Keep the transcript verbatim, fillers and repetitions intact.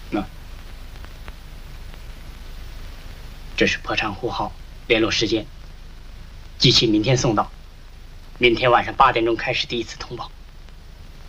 那，这是破产户号，联络时间，机器明天送到，明天晚上八点钟开始第一次通报。